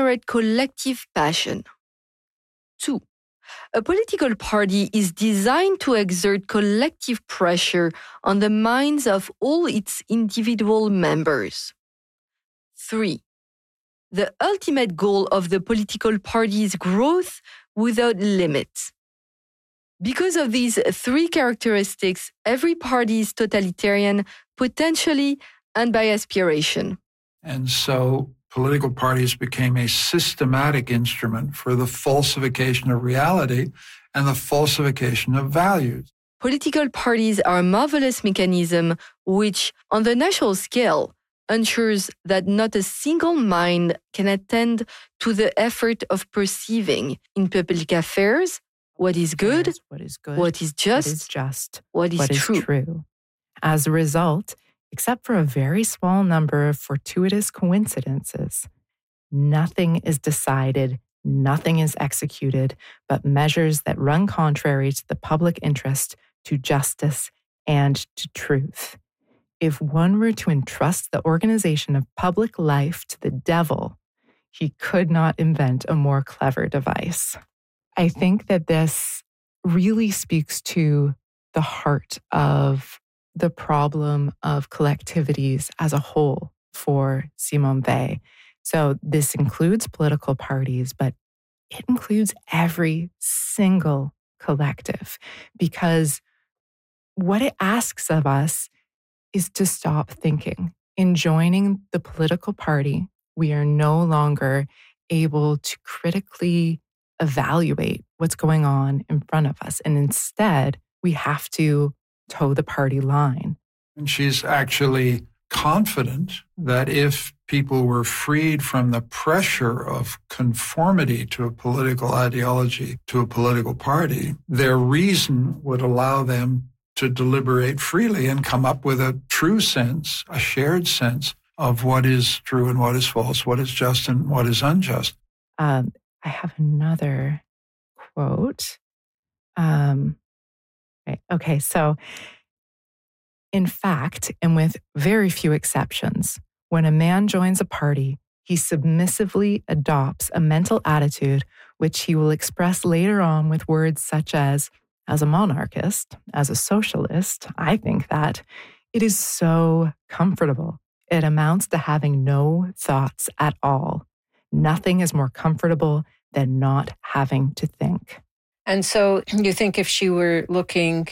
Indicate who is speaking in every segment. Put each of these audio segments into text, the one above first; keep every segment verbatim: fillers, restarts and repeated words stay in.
Speaker 1: generate collective passion. Two, a political party is designed to exert collective pressure on the minds of all its individual members. Three, the ultimate goal of the political party is growth without limits. Because of these three characteristics, every party is totalitarian, potentially, and by aspiration.
Speaker 2: And so political parties became a systematic instrument for the falsification of reality and the falsification of values.
Speaker 1: Political parties are a marvelous mechanism which, on the national scale, ensures that not a single mind can attend to the effort of perceiving in public affairs what is good,
Speaker 3: yes, what is good,
Speaker 1: what is just,
Speaker 3: what is just,
Speaker 1: what is
Speaker 3: what
Speaker 1: true.
Speaker 3: Is true. As a result, except for a very small number of fortuitous coincidences, nothing is decided, nothing is executed, but measures that run contrary to the public interest, to justice, and to truth. If one were to entrust the organization of public life to the devil, he could not invent a more clever device. I think that this really speaks to the heart of the problem of collectivities as a whole for Simone Weil. So this includes political parties, but it includes every single collective, because what it asks of us is to stop thinking. In joining the political party, we are no longer able to critically evaluate what's going on in front of us. And instead, we have to toe the party line.
Speaker 2: And she's actually confident that if people were freed from the pressure of conformity to a political ideology, to a political party, their reason would allow them to deliberate freely and come up with a true sense, a shared sense of what is true and what is false, what is just and what is unjust.
Speaker 3: Um, I have another quote. Um, okay, okay, so in fact, and with very few exceptions, when a man joins a party, he submissively adopts a mental attitude which he will express later on with words such as, as a monarchist, as a socialist, I think that it is so comfortable. It amounts to having no thoughts at all. Nothing is more comfortable than not having to think.
Speaker 4: And so you think if she were looking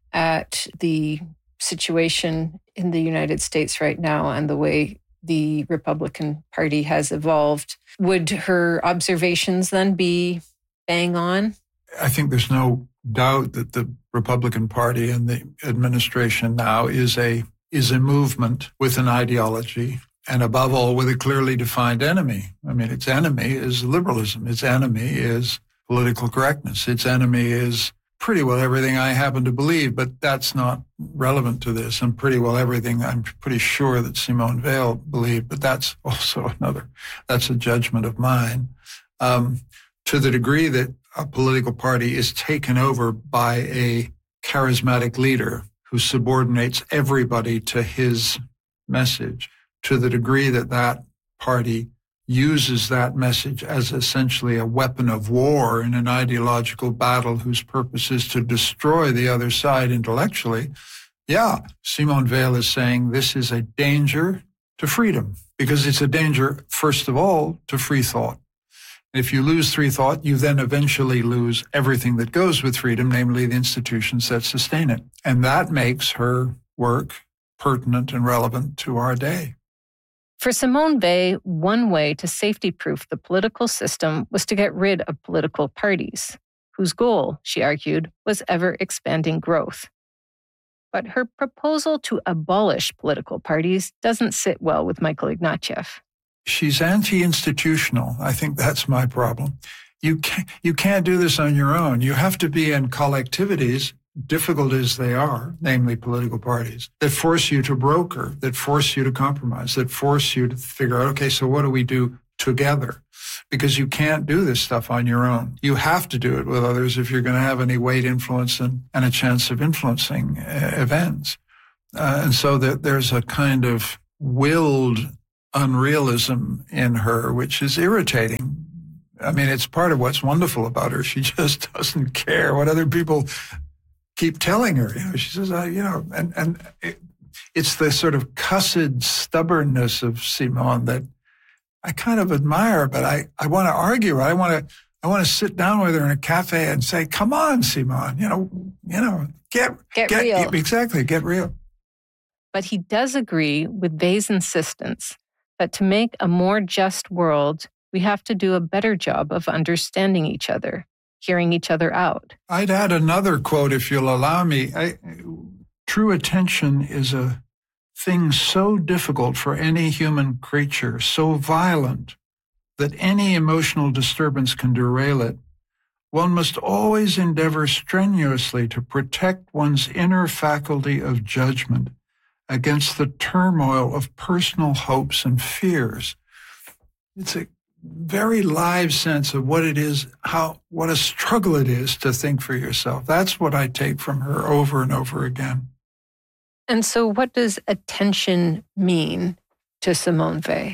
Speaker 4: at the situation in the United States right now and the way the Republican Party has evolved, would her observations then be bang on?
Speaker 2: I think there's no doubt that the Republican Party and the administration now is a is a movement with an ideology, and above all, with a clearly defined enemy. I mean, its enemy is liberalism. Its enemy is political correctness. Its enemy is pretty well everything I happen to believe, but that's not relevant to this, and pretty well everything I'm pretty sure that Simone Weil believed, but that's also another, that's a judgment of mine. Um, to the degree that a political party is taken over by a charismatic leader who subordinates everybody to his message, to the degree that that party uses that message as essentially a weapon of war in an ideological battle whose purpose is to destroy the other side intellectually, yeah, Simone Weil is saying this is a danger to freedom, because it's a danger, first of all, to free thought. If you lose free thought, you then eventually lose everything that goes with freedom, namely the institutions that sustain it. And that makes her work pertinent and relevant to our day.
Speaker 4: For Simone Weil, one way to safety-proof the political system was to get rid of political parties, whose goal, she argued, was ever-expanding growth. But her proposal to abolish political parties doesn't sit well with Michael Ignatieff.
Speaker 2: She's anti-institutional. I think that's my problem. You can't, you can't do this on your own. You have to be in collectivities, difficult as they are, namely political parties, that force you to broker, that force you to compromise, that force you to figure out, okay, so what do we do together? Because you can't do this stuff on your own. You have to do it with others if you're going to have any weight, influence, and, and a chance of influencing uh, events. Uh, and so that there's a kind of willed unrealism in her, which is irritating. I mean, it's part of what's wonderful about her. She just doesn't care what other people keep telling her. You know, she says, uh, you know, and, and it, it's the sort of cussed stubbornness of Simone that I kind of admire, but I, I want to argue. I want to, I want to sit down with her in a cafe and say, come on, Simone, you know, you know, get,
Speaker 4: get, get real.
Speaker 2: Exactly. Get real.
Speaker 4: But he does agree with Wei's insistence that to make a more just world, we have to do a better job of understanding each other, hearing each other out.
Speaker 2: I'd add another quote, if you'll allow me. I, true attention is a thing so difficult for any human creature, so violent, that any emotional disturbance can derail it. One must always endeavor strenuously to protect one's inner faculty of judgment against the turmoil of personal hopes and fears. It's a very live sense of what it is, how, what a struggle it is to think for yourself. That's what I take from her over and over again.
Speaker 4: And so what does attention mean to Simone Weil?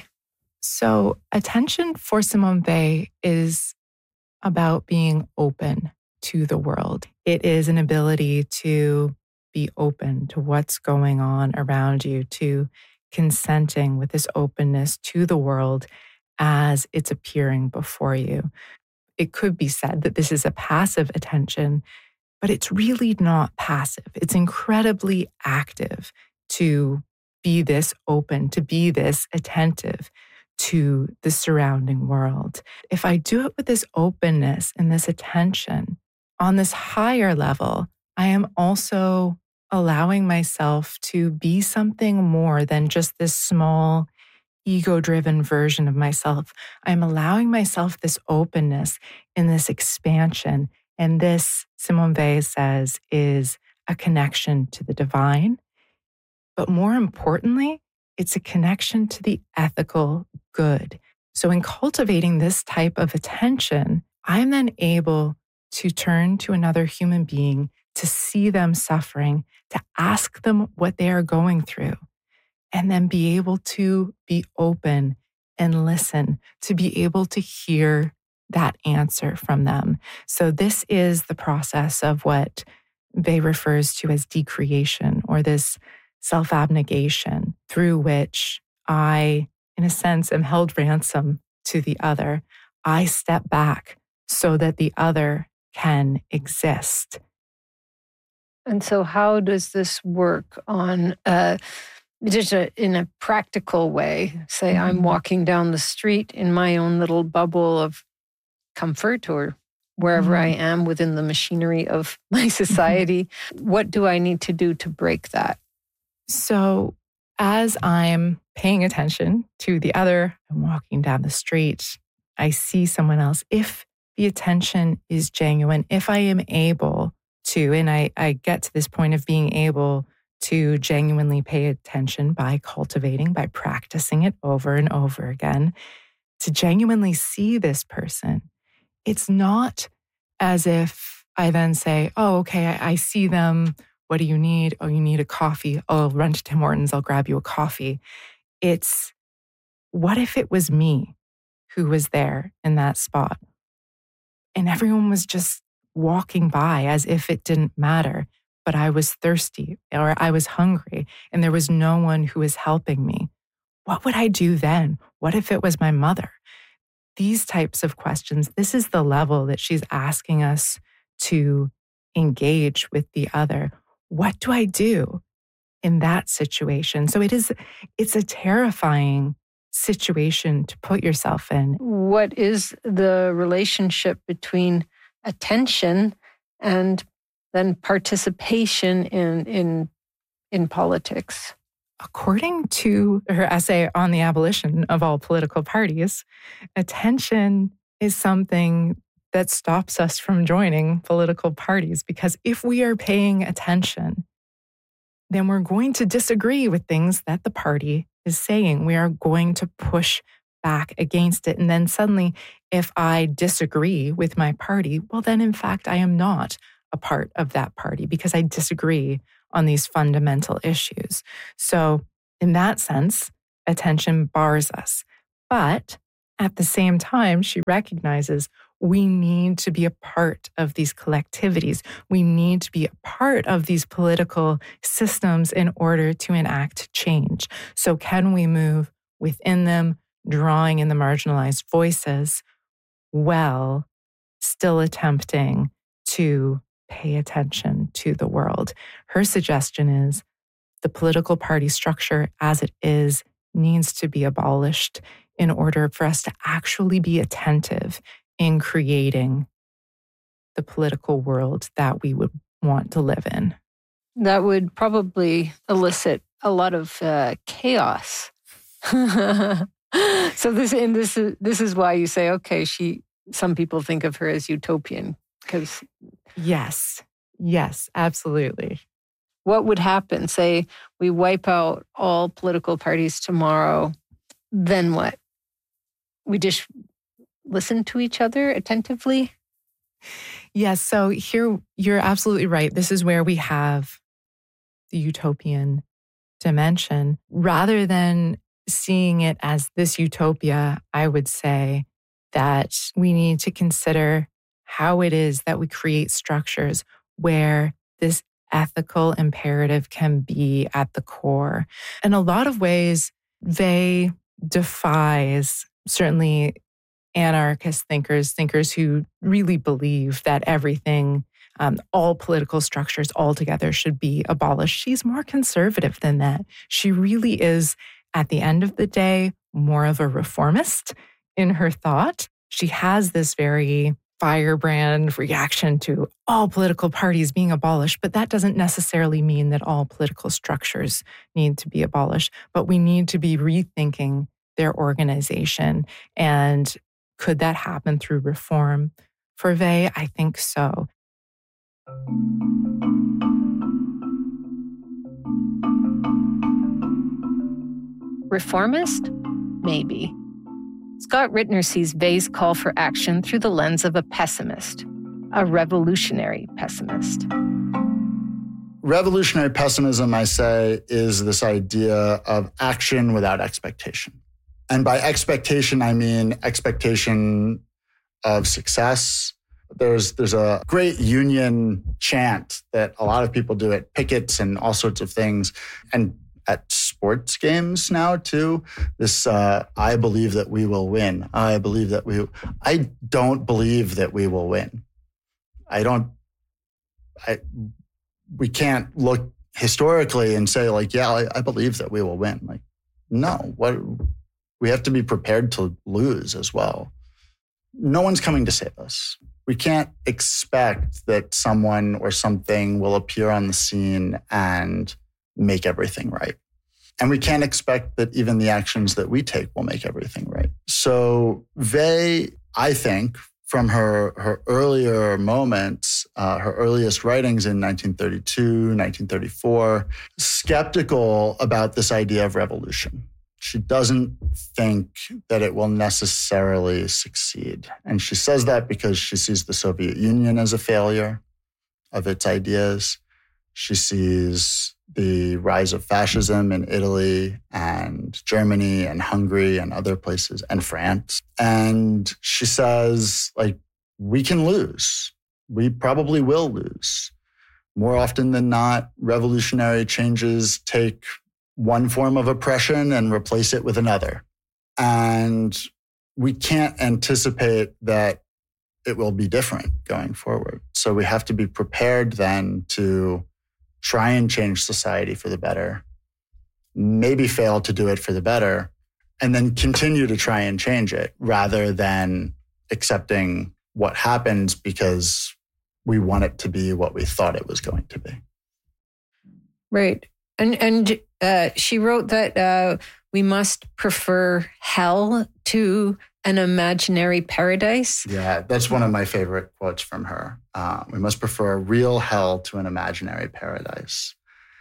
Speaker 3: So attention for Simone Weil is about being open to the world. It is an ability to be open to what's going on around you, to consenting with this openness to the world as it's appearing before you. It could be said that this is a passive attention, but it's really not passive. It's incredibly active to be this open, to be this attentive to the surrounding world. If I do it with this openness and this attention on this higher level, I am also allowing myself to be something more than just this small, ego-driven version of myself. I'm allowing myself this openness and this expansion. And this, Simone Weil says, is a connection to the divine. But more importantly, it's a connection to the ethical good. So in cultivating this type of attention, I'm then able to turn to another human being, to see them suffering, to ask them what they are going through, and then be able to be open and listen, to be able to hear that answer from them. So this is the process of what Weil refers to as decreation, or this self-abnegation, through which I, in a sense, am held ransom to the other. I step back so that the other can exist.
Speaker 4: And so how does this work on uh, just a, in a practical way? Say mm-hmm. I'm walking down the street in my own little bubble of comfort, or wherever mm-hmm. I am within the machinery of my society. Mm-hmm. What do I need to do to break that?
Speaker 3: So as I'm paying attention to the other, I'm walking down the street, I see someone else. If the attention is genuine, if I am able to, and I, I get to this point of being able to genuinely pay attention by cultivating, by practicing it over and over again, to genuinely see this person, it's not as if I then say, oh, okay, I, I see them. What do you need? Oh, you need a coffee. Oh, I'll run to Tim Hortons. I'll grab you a coffee. It's, what if it was me who was there in that spot? And everyone was just walking by as if it didn't matter, but I was thirsty or I was hungry and there was no one who was helping me. What would I do then? What if it was my mother? These types of questions, this is the level that she's asking us to engage with the other. What do I do in that situation? So it is, it's a terrifying situation to put yourself in.
Speaker 4: What is the relationship between attention and then participation in in in politics?
Speaker 3: According to her essay on the abolition of all political parties, attention is something that stops us from joining political parties, because if we are paying attention, then we're going to disagree with things that the party is saying. We are going to push back against it. And then suddenly, if I disagree with my party, well, then in fact, I am not a part of that party because I disagree on these fundamental issues. So in that sense, attention bars us. But at the same time, she recognizes we need to be a part of these collectivities. We need to be a part of these political systems in order to enact change. So can we move within them, drawing in the marginalized voices, while still attempting to pay attention to the world? Her suggestion is the political party structure as it is needs to be abolished in order for us to actually be attentive in creating the political world that we would want to live in.
Speaker 4: That would probably elicit a lot of uh, chaos. So this and this is this is why you say, okay, she. Some people think of her as utopian because
Speaker 3: yes, yes, absolutely.
Speaker 4: What would happen? Say we wipe out all political parties tomorrow, then what? We just listen to each other attentively?
Speaker 3: Yes, so here you're absolutely right. This is where we have the utopian dimension. Rather than seeing it as this utopia, I would say that we need to consider how it is that we create structures where this ethical imperative can be at the core. In a lot of ways, they defies certainly anarchist thinkers, thinkers who really believe that everything, um, all political structures altogether should be abolished. She's more conservative than that. She really is, at the end of the day, more of a reformist in her thought. She has this very firebrand reaction to all political parties being abolished, but that doesn't necessarily mean that all political structures need to be abolished. But we need to be rethinking their organization. And could that happen through reform? For Vey, I think so.
Speaker 4: Reformist? Maybe. Scott Rittner sees Vey's call for action through the lens of a pessimist, a revolutionary pessimist.
Speaker 5: Revolutionary pessimism, I say, is this idea of action without expectation. And by expectation, I mean expectation of success. There's there's a great union chant that a lot of people do at pickets and all sorts of things, and at sports games now too. This uh, I believe that we will win. I believe that we. I don't believe that we will win. I don't. I. We can't look historically and say like, yeah, I, I believe that we will win. Like, no. What? We have to be prepared to lose as well. No one's coming to save us. We can't expect that someone or something will appear on the scene and make everything right. And we can't expect that even the actions that we take will make everything right. So Vey, I think, from her, her earlier moments, uh, her earliest writings in nineteen thirty-two, nineteen thirty-four, skeptical about this idea of revolution. She doesn't think that it will necessarily succeed. And she says that because she sees the Soviet Union as a failure of its ideas. She sees the rise of fascism in Italy and Germany and Hungary and other places and France. And she says, like, we can lose. We probably will lose. More often than not, revolutionary changes take one form of oppression and replace it with another. And we can't anticipate that it will be different going forward. So we have to be prepared then to try and change society for the better, maybe fail to do it for the better, and then continue to try and change it rather than accepting what happens because we want it to be what we thought it was going to be.
Speaker 4: Right. And and uh, she wrote that uh, we must prefer hell to an imaginary paradise.
Speaker 5: Yeah, that's one of my favorite quotes from her. Uh, we must prefer a real hell to an imaginary paradise.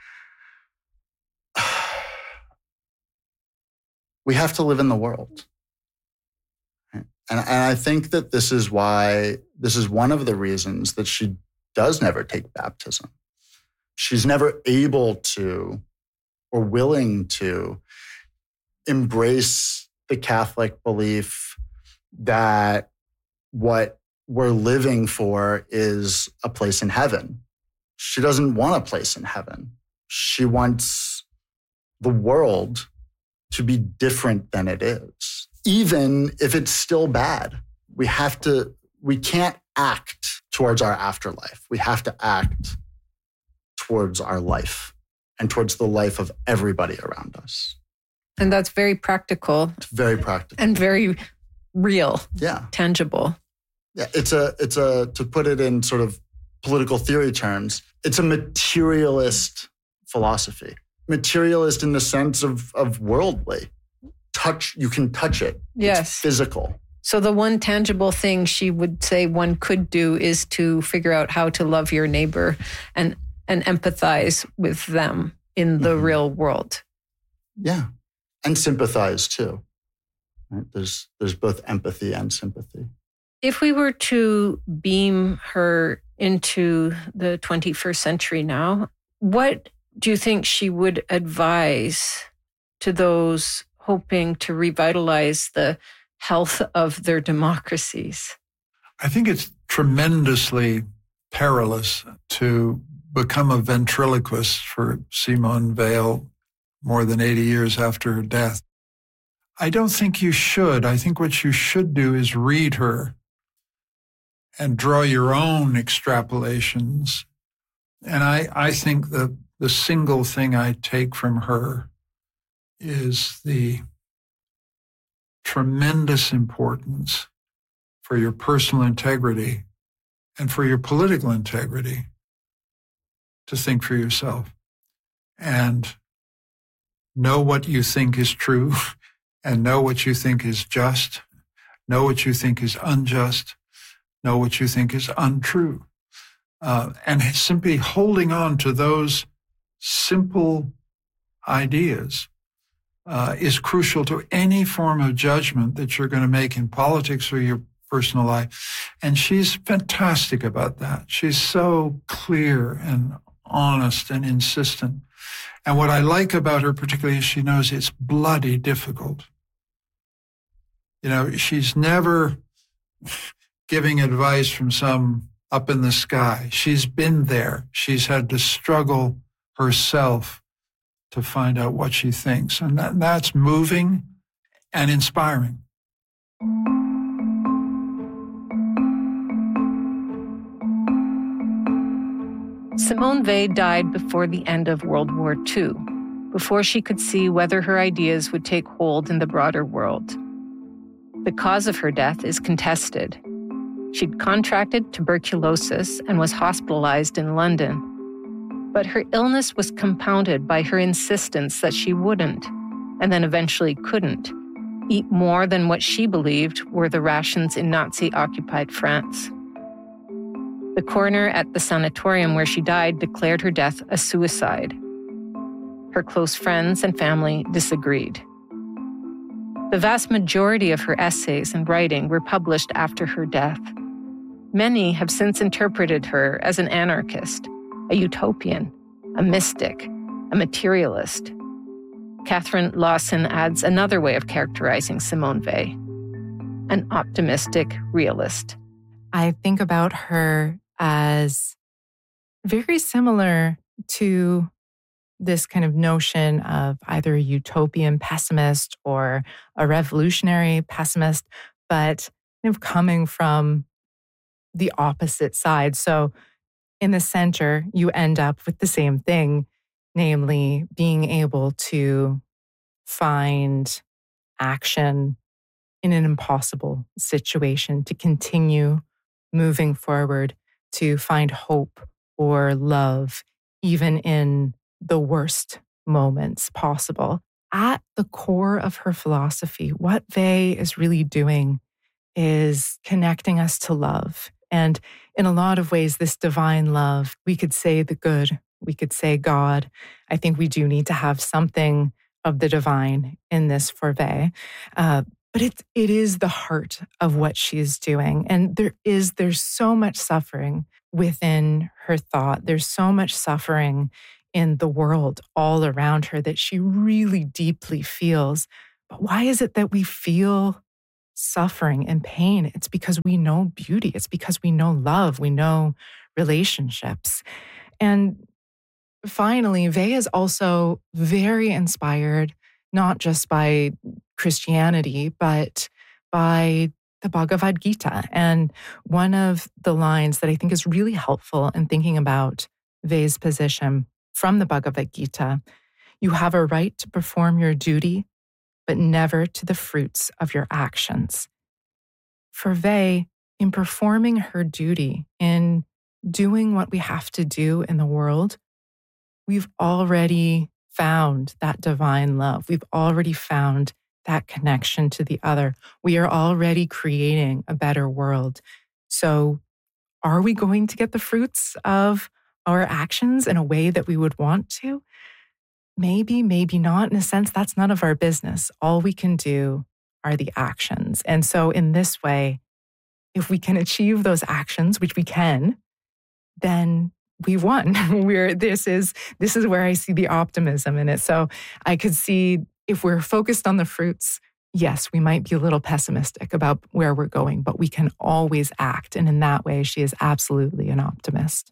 Speaker 5: We have to live in the world. And, and I think that this is why, this is one of the reasons that she does never take baptism. She's never able to or willing to embrace the Catholic belief that what we're living for is a place in heaven. She doesn't want a place in heaven. She wants the world to be different than it is, even if it's still bad. We have to, we can't act towards our afterlife. We have to act towards our life and towards the life of everybody around us.
Speaker 4: And that's very practical.
Speaker 5: It's very practical.
Speaker 4: And very real.
Speaker 5: Yeah.
Speaker 4: Tangible.
Speaker 5: Yeah. It's a, it's a, to put it in sort of political theory terms, it's a materialist philosophy. Materialist in the sense of, of worldly. Touch, you can touch it.
Speaker 4: Yes.
Speaker 5: It's physical.
Speaker 4: So the one tangible thing she would say one could do is to figure out how to love your neighbor and and empathize with them in the mm-hmm. real world.
Speaker 5: Yeah. And sympathize too. Right? There's there's both empathy and sympathy.
Speaker 4: If we were to beam her into the twenty-first century now, what do you think she would advise to those hoping to revitalize the health of their democracies?
Speaker 2: I think it's tremendously perilous to become a ventriloquist for Simone Weil more than eighty years after her death. I don't think you should. I think what you should do is read her and draw your own extrapolations. And I, I think the, the single thing I take from her is the tremendous importance for your personal integrity and for your political integrity to think for yourself and know what you think is true and know what you think is just, know what you think is unjust, know what you think is untrue. Uh, and simply holding on to those simple ideas uh, is crucial to any form of judgment that you're going to make in politics or your personal life. And she's fantastic about that. She's so clear and honest and insistent. And what I like about her particularly is she knows it's bloody difficult. You know, she's never giving advice from some up in the sky. She's been there. She's had to struggle herself to find out what she thinks. And that, that's moving and inspiring.
Speaker 4: Simone Weil died before the end of World War Two, before she could see whether her ideas would take hold in the broader world. The cause of her death is contested. She'd contracted tuberculosis and was hospitalized in London. But her illness was compounded by her insistence that she wouldn't, and then eventually couldn't, eat more than what she believed were the rations in Nazi-occupied France. The coroner at the sanatorium where she died declared her death a suicide. Her close friends and family disagreed. The vast majority of her essays and writing were published after her death. Many have since interpreted her as an anarchist, a utopian, a mystic, a materialist. Catherine Lawson adds another way of characterizing Simone Weil, an optimistic realist.
Speaker 3: I think about her as very similar to this kind of notion of either a utopian pessimist or a revolutionary pessimist, but kind of coming from the opposite side. So in the center, you end up with the same thing, namely being able to find action in an impossible situation, to continue moving forward, to find hope or love, even in the worst moments possible. At the core of her philosophy, what Weil is really doing is connecting us to love. And in a lot of ways, this divine love, we could say the good, we could say God. I think we do need to have something of the divine in this for Weil. Uh, but it, it is the heart of what she is doing. And there is, there's so much suffering within her thought. There's so much suffering in the world all around her that she really deeply feels. But why is it that we feel suffering and pain? It's because we know beauty. It's because we know love. We know relationships. And finally, Vey is also very inspired, not just by Christianity, but by the Bhagavad Gita. And one of the lines that I think is really helpful in thinking about Vey's position from the Bhagavad Gita, you have a right to perform your duty, but never to the fruits of your actions. For Vey, in performing her duty, in doing what we have to do in the world, we've already found that divine love. We've already found that connection to the other. We are already creating a better world. So are we going to get the fruits of our actions in a way that we would want to? Maybe, maybe not. In a sense, that's none of our business. All we can do are the actions. And so in this way, if we can achieve those actions, which we can, then we won. We're, this is, this is where I see the optimism in it. So I could see if we're focused on the fruits, yes, we might be a little pessimistic about where we're going, but we can always act. And in that way, she is absolutely an optimist.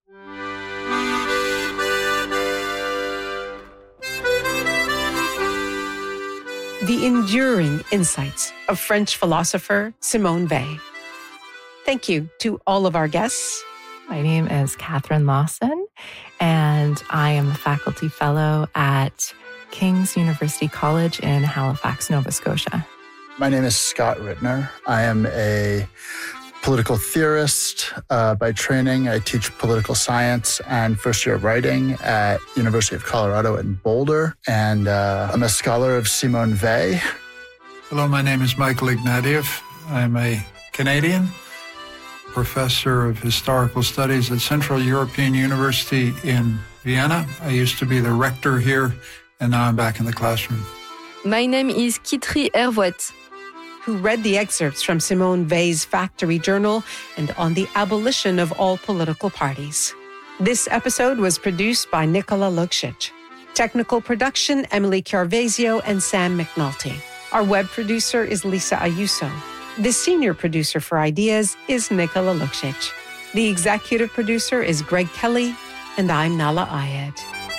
Speaker 6: The enduring insights of French philosopher Simone Weil. Thank you to all of our guests.
Speaker 3: My name is Catherine Lawson, and I am a faculty fellow at King's University College in Halifax, Nova Scotia.
Speaker 5: My name is Scott Rittner. I am a political theorist uh, by training. I teach political science and first year of writing at University of Colorado in Boulder. And uh, I'm a scholar of Simone Weil.
Speaker 2: Hello, my name is Michael Ignatieff. I'm a Canadian professor of historical studies at Central European University in Vienna. I used to be the rector here, and now I'm back in the classroom.
Speaker 1: My name is Kitri Hervoet,
Speaker 6: who read the excerpts from Simone Weil's Factory Journal and on the abolition of all political parties. This episode was produced by Nicola Luksic. Technical production, Emily Carvezio and Sam McNulty. Our web producer is Lisa Ayuso. The senior producer for Ideas is Nicola Luksic. The executive producer is Greg Kelly, and I'm Nala Ayed.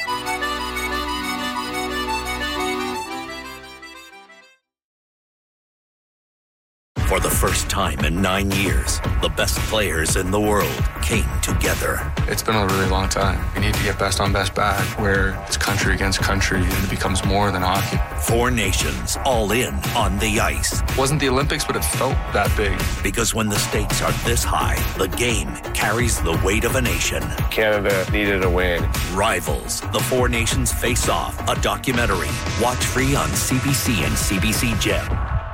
Speaker 7: For the first time in nine years, the best players in the world came together.
Speaker 8: It's been a really long time. We need to get best on best back, where it's country against country and it becomes more than hockey.
Speaker 7: Four nations all in on the ice.
Speaker 8: It wasn't the Olympics, but it felt that big.
Speaker 7: Because when the stakes are this high, the game carries the weight of a nation.
Speaker 9: Canada needed a win.
Speaker 7: Rivals, the Four Nations Face Off, a documentary. Watch free on C B C and C B C Gem.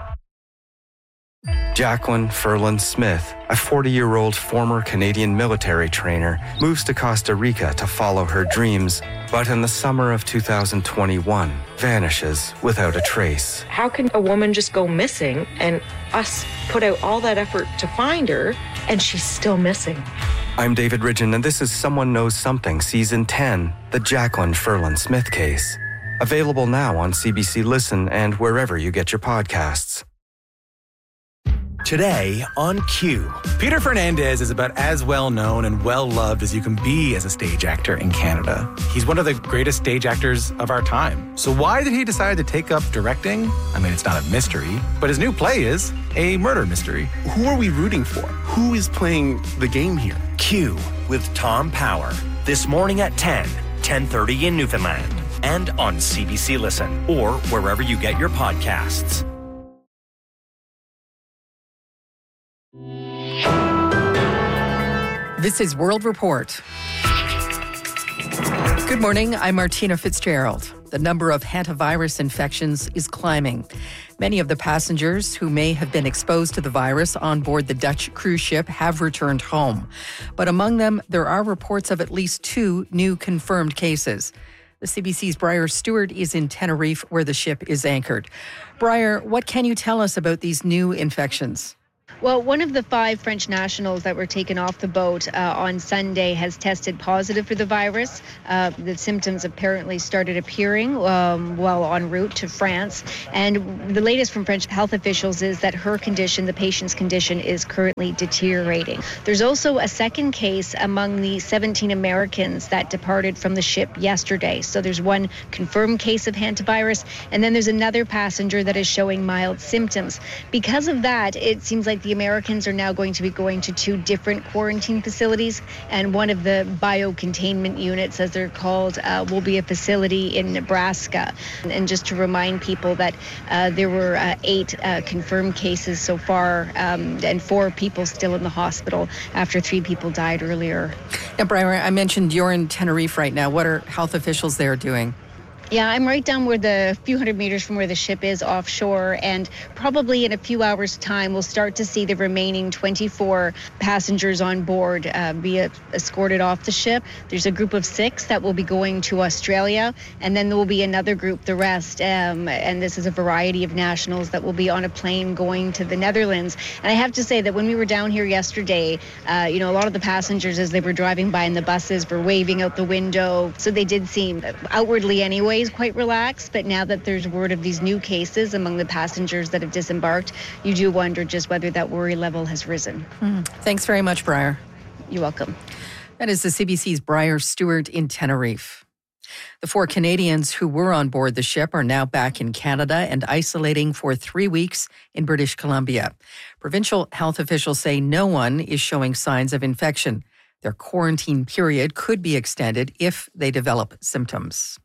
Speaker 10: Jacqueline Ferland Smith, a forty-year-old former Canadian military trainer, moves to Costa Rica to follow her dreams, but in the summer of two thousand twenty-one, vanishes without a trace.
Speaker 11: How can a woman just go missing and us put out all that effort to find her and she's still missing?
Speaker 10: I'm David Ridgen, and this is Someone Knows Something, Season ten, the Jacqueline Ferland Smith case. Available now on C B C Listen and wherever you get your podcasts.
Speaker 12: Today on Q. Peter Fernandez is about as well known and well loved as you can be as a stage actor in Canada. He's one of the greatest stage actors of our time. So why did he decide to take up directing? I mean, it's not a mystery, but his new play is a murder mystery.
Speaker 13: Who are we rooting for? Who is playing the game here?
Speaker 7: Q with Tom Power. This morning at ten, ten thirty in Newfoundland. And on C B C Listen or wherever you get your podcasts.
Speaker 14: This is World Report. Good morning, I'm Martina Fitzgerald. The number of hantavirus infections is climbing. Many of the passengers who may have been exposed to the virus on board the Dutch cruise ship have returned home. But among them, there are reports of at least two new confirmed cases. The C B C's Briar Stewart is in Tenerife, where the ship is anchored. Briar, what can you tell us about these new infections?
Speaker 15: Well, one of the five French nationals that were taken off the boat uh, on Sunday has tested positive for the virus. Uh, the symptoms apparently started appearing um, while en route to France. And the latest from French health officials is that her condition, the patient's condition, is currently deteriorating. There's also a second case among the seventeen Americans that departed from the ship yesterday. So there's one confirmed case of hantavirus, and then there's another passenger that is showing mild symptoms. Because of that, it seems like the Americans are now going to be going to two different quarantine facilities, and one of the biocontainment units, as they're called, uh, will be a facility in Nebraska. And just to remind people that uh, there were uh, eight uh, confirmed cases so far, um, and four people still in the hospital after three people died earlier.
Speaker 14: Now, Brian, I mentioned you're in Tenerife right now. What are health officials there doing?
Speaker 15: Yeah, I'm right down where the few hundred meters from where the ship is offshore, and probably in a few hours' time, we'll start to see the remaining twenty-four passengers on board uh, be escorted off the ship. There's a group of six that will be going to Australia, and then there will be another group, the rest, um, and this is a variety of nationals that will be on a plane going to the Netherlands. And I have to say that when we were down here yesterday, uh, you know, a lot of the passengers, as they were driving by in the buses, were waving out the window, so they did seem outwardly anyway quite relaxed. But now that there's word of these new cases among the passengers that have disembarked, you do wonder just whether that worry level has risen.
Speaker 14: Mm. Thanks very much, Briar.
Speaker 15: You're welcome.
Speaker 14: That is the C B C's Briar Stewart in Tenerife. The four Canadians who were on board the ship are now back in Canada and isolating for three weeks in British Columbia. Provincial health officials say no one is showing signs of infection. Their quarantine period could be extended if they develop symptoms.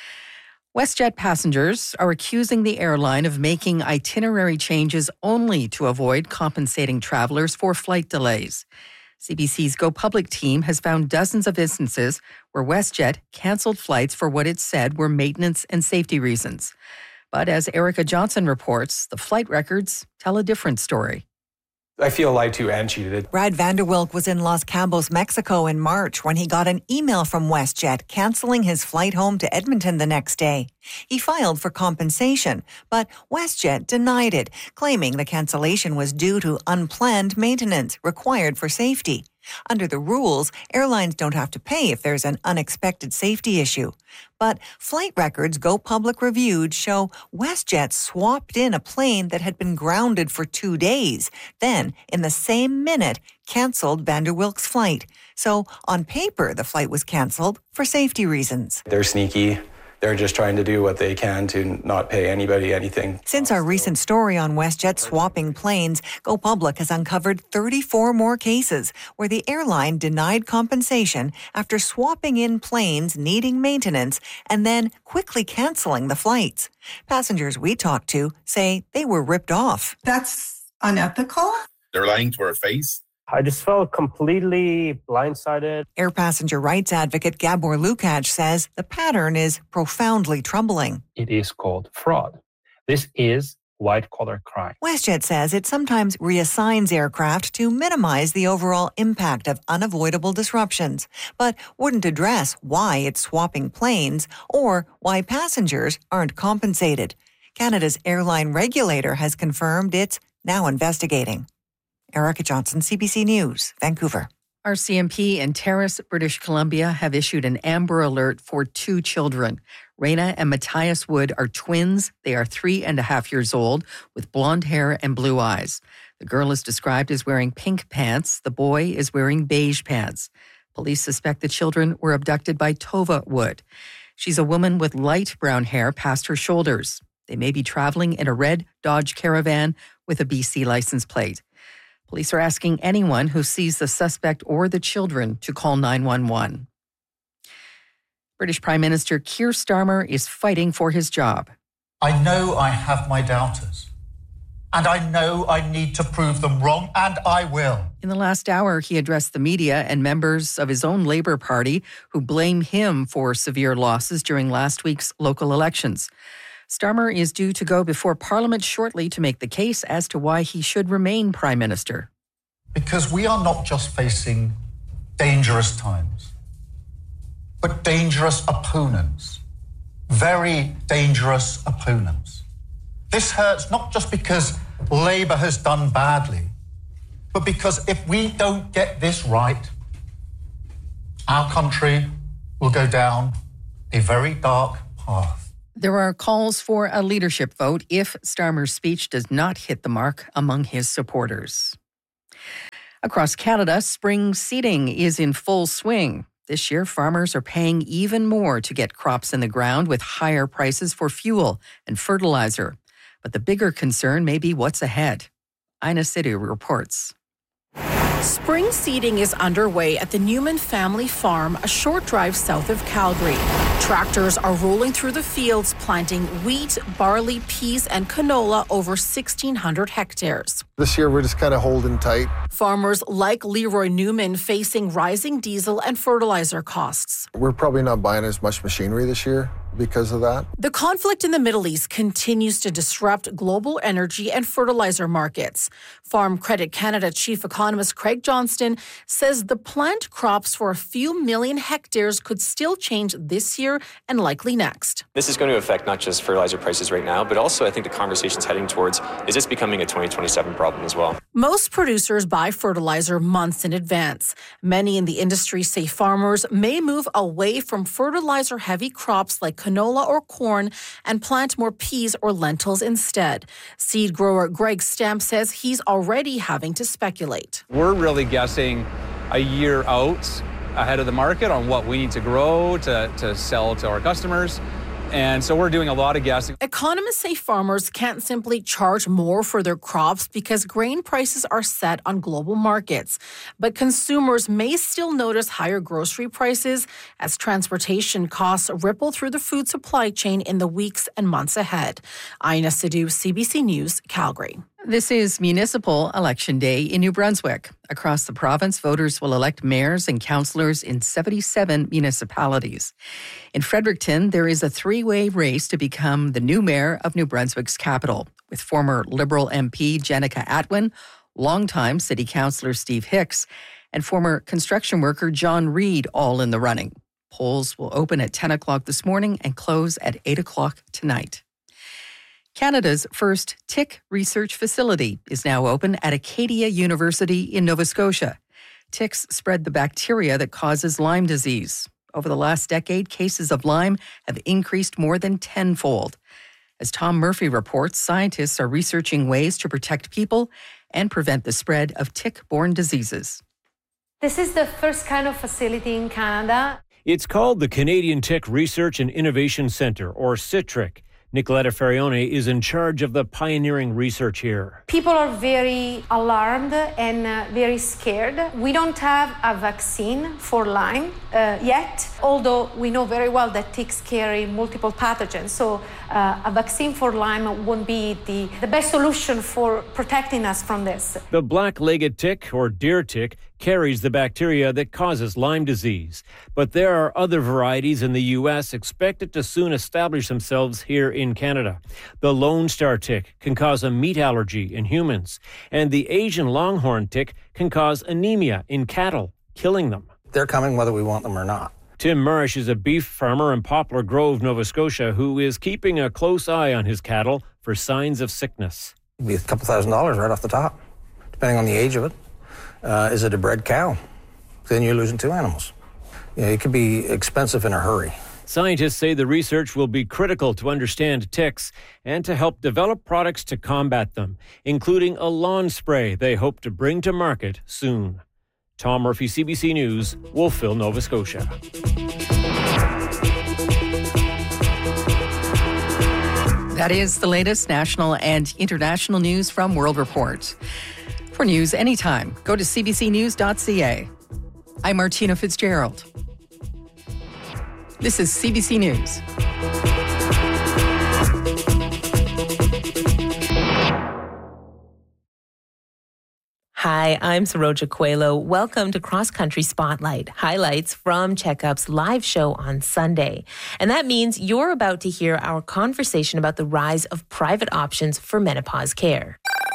Speaker 14: WestJet passengers are accusing the airline of making itinerary changes only to avoid compensating travelers for flight delays. C B C's Go Public team has found dozens of instances where WestJet canceled flights for what it said were maintenance and safety reasons. But as Erica Johnson reports, the flight records tell a different story.
Speaker 16: I feel lied to and cheated.
Speaker 17: Brad Vanderwilk was in Los Cabos, Mexico in March when he got an email from WestJet canceling his flight home to Edmonton the next day. He filed for compensation, but WestJet denied it, claiming the cancellation was due to unplanned maintenance required for safety. Under the rules, airlines don't have to pay if there's an unexpected safety issue. But flight records Go Public reviewed show WestJet swapped in a plane that had been grounded for two days, then, in the same minute, canceled Vanderwilk's flight. So, on paper, the flight was canceled for safety reasons.
Speaker 16: They're sneaky. They're just trying to do what they can to not pay anybody anything.
Speaker 17: Since our recent story on WestJet swapping planes, Go Public has uncovered thirty-four more cases where the airline denied compensation after swapping in planes needing maintenance and then quickly canceling the flights. Passengers we talked to say they were ripped off.
Speaker 18: That's unethical.
Speaker 19: They're lying to our face.
Speaker 20: I just felt completely blindsided.
Speaker 17: Air passenger rights advocate Gabor Lukács says the pattern is profoundly troubling.
Speaker 20: It is called fraud. This is white-collar crime.
Speaker 17: WestJet says it sometimes reassigns aircraft to minimize the overall impact of unavoidable disruptions, but wouldn't address why it's swapping planes or why passengers aren't compensated. Canada's airline regulator has confirmed it's now investigating. Erica Johnson, C B C News, Vancouver.
Speaker 14: R C M P in Terrace, British Columbia, have issued an Amber Alert for two children. Raina and Matthias Wood are twins. They are three and a half years old with blonde hair and blue eyes. The girl is described as wearing pink pants. The boy is wearing beige pants. Police suspect the children were abducted by Tova Wood. She's a woman with light brown hair past her shoulders. They may be traveling in a red Dodge Caravan with a B C license plate. Police are asking anyone who sees the suspect or the children to call nine one one. British Prime Minister Keir Starmer is fighting for his job.
Speaker 21: I know I have my doubters, and I know I need to prove them wrong, and I will.
Speaker 14: In the last hour, he addressed the media and members of his own Labour Party who blame him for severe losses during last week's local elections. Starmer is due to go before Parliament shortly to make the case as to why he should remain Prime Minister.
Speaker 21: Because we are not just facing dangerous times, but dangerous opponents. Very dangerous opponents. This hurts not just because Labour has done badly. but because if we don't get this right, our country will go down a very dark path.
Speaker 14: There are calls for a leadership vote if Starmer's speech does not hit the mark among his supporters. Across Canada, spring seeding is in full swing. This year, farmers are paying even more to get crops in the ground with higher prices for fuel and fertilizer. But the bigger concern may be what's ahead. Ina Sidhu reports.
Speaker 4: Spring seeding is underway at the Newman family farm, a short drive south of Calgary. Tractors are rolling through the fields, planting wheat, barley, peas, and canola over sixteen hundred hectares.
Speaker 22: This year, we're just kind of holding tight.
Speaker 4: Farmers like Leroy Newman facing rising diesel and fertilizer costs.
Speaker 22: We're probably not buying as much machinery this year because of that.
Speaker 4: The conflict in the Middle East continues to disrupt global energy and fertilizer markets. Farm Credit Canada chief economist Craig Johnston says the plant crops for a few million hectares could still change this year and likely next.
Speaker 23: This is going to affect not just fertilizer prices right now, but also I think the conversation's heading towards, is this becoming a twenty twenty-seven problem as well?
Speaker 4: Most producers buy fertilizer months in advance. Many in the industry say farmers may move away from fertilizer-heavy crops like canola or corn and plant more peas or lentils instead. Seed grower Greg Stamp says he's already having to speculate.
Speaker 24: We're really guessing a year out ahead of the market on what we need to grow to, to sell to our customers. And so we're doing a lot of guessing.
Speaker 4: Economists say farmers can't simply charge more for their crops because grain prices are set on global markets. But consumers may still notice higher grocery prices as transportation costs ripple through the food supply chain in the weeks and months ahead. Ina Sidhu, C B C News, Calgary.
Speaker 14: This is municipal election day in New Brunswick. Across the province, voters will elect mayors and councillors in seventy-seven municipalities. In Fredericton, there is a three-way race to become the new mayor of New Brunswick's capital, with former Liberal M P Jenica Atwin, longtime City Councillor Steve Hicks, and former construction worker John Reid all in the running. Polls will open at ten o'clock this morning and close at eight o'clock tonight. Canada's first tick research facility is now open at Acadia University in Nova Scotia. Ticks spread the bacteria that causes Lyme disease. Over the last decade, cases of Lyme have increased more than tenfold. As Tom Murphy reports, scientists are researching ways to protect people and prevent the spread of tick-borne diseases.
Speaker 25: This is the first kind of facility in Canada.
Speaker 26: It's called the Canadian Tick Research and Innovation Centre, or CITRIC. Nicoletta Ferrione is in charge of the pioneering research here.
Speaker 25: People are very alarmed and uh, very scared. We don't have a vaccine for Lyme uh, yet, although we know very well that ticks carry multiple pathogens. So uh, a vaccine for Lyme won't be the, the best solution for protecting us from this.
Speaker 26: The black-legged tick, or deer tick, carries the bacteria that causes Lyme disease. But there are other varieties in the U S expected to soon establish themselves here in Canada. The Lone Star tick can cause a meat allergy in humans, and the Asian longhorn tick can cause anemia in cattle, killing them.
Speaker 27: They're coming whether we want them or not.
Speaker 26: Tim Marsh is a beef farmer in Poplar Grove, Nova Scotia, who is keeping a close eye on his cattle for signs of sickness.
Speaker 27: It'd be a couple thousand dollars right off the top, depending on the age of it. Uh, is it a bred cow? Then you're losing two animals. You know, it could be expensive in a hurry.
Speaker 26: Scientists say the research will be critical to understand ticks and to help develop products to combat them, including a lawn spray they hope to bring to market soon. Tom Murphy, C B C News, Wolfville, Nova Scotia.
Speaker 14: That is the latest national and international news from World Report. For news anytime, go to c b c news dot c a. I'm Martina Fitzgerald. This is C B C News.
Speaker 28: Hi, I'm Saroja Coelho. Welcome to Cross Country Spotlight, highlights from Checkup's live show on Sunday. And that means you're about to hear our conversation about the rise of private options for menopause care.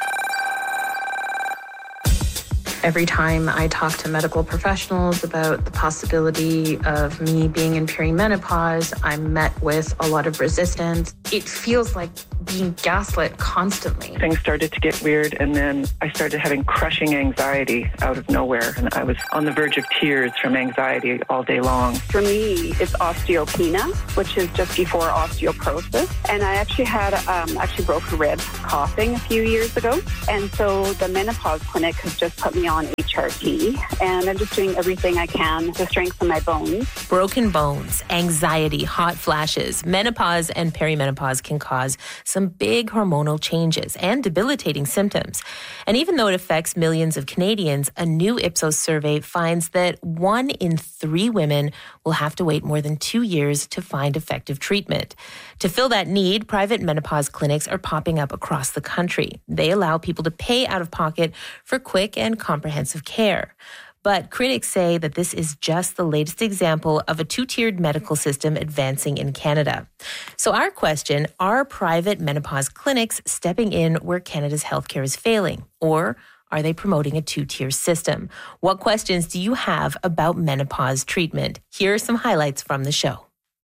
Speaker 11: Every time I talk to medical professionals about the possibility of me being in perimenopause, I'm met with a lot of resistance. It feels like
Speaker 1: being gaslit constantly.
Speaker 2: Things started to get weird, and then I started having crushing anxiety out of nowhere, and I was on the verge of tears from anxiety all day long.
Speaker 3: For me, it's osteopenia, which is just before osteoporosis, and I actually had um, actually broke a rib coughing a few years ago, and so the menopause clinic has just put me on H R T, and I'm just doing everything I can to strengthen my bones.
Speaker 28: Broken bones, anxiety, hot flashes, menopause and perimenopause can cause some big hormonal changes and debilitating symptoms. And even though it affects millions of Canadians, a new Ipsos survey finds that one in three women will have to wait more than two years to find effective treatment. To fill that need, private menopause clinics are popping up across the country. They allow people to pay out of pocket for quick and comprehensive care. But critics say that this is just the latest example of a two-tiered medical system advancing in Canada. So our question, are private menopause clinics stepping in where Canada's healthcare is failing? Or are they promoting a two-tier system? What questions do you have about menopause treatment? Here are some highlights from the show.